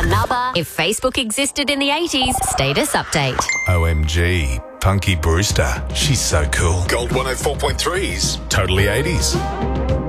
Another If Facebook Existed in the 80s status update. OMG, Punky Brewster. She's so cool. Gold 104.3's Totally 80s.